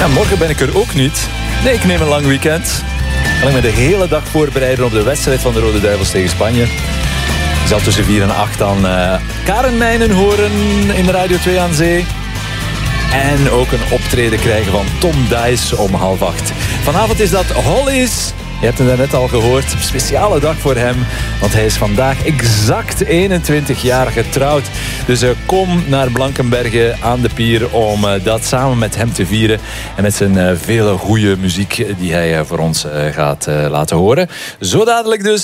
morgen ben ik er ook niet. Nee, ik neem een lang weekend. Kan ik me de hele dag voorbereiden op de wedstrijd van de Rode Duivels tegen Spanje. Ik zal tussen 4 en 8 dan Karen Meijnen horen in Radio 2 aan Zee. En ook een optreden krijgen van Tom Dice om 7:30. Vanavond is dat Hollies. Je hebt hem daarnet al gehoord. Een speciale dag voor hem. Want hij is vandaag exact 21 jaar getrouwd. Dus kom naar Blankenberge aan de pier om dat samen met hem te vieren. En met zijn vele goede muziek die hij voor ons gaat laten horen. Zo dadelijk dus